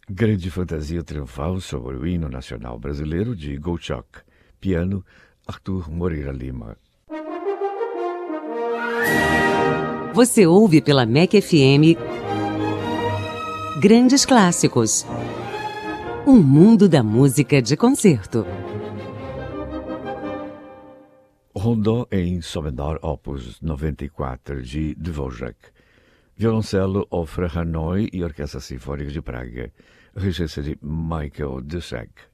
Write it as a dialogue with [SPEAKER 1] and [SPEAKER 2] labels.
[SPEAKER 1] Grande fantasia triunfal sobre o hino nacional brasileiro de Golchok. Piano, Arthur Moreira Lima.
[SPEAKER 2] Você ouve pela MEC FM Grandes Clássicos. Um mundo da música de concerto.
[SPEAKER 1] Rondó em Sol menor, opus 94, de Dvořák. Violoncelo, Ofra Hanoi e Orquestra Sinfônica de Praga. Regência de Michael Dusek.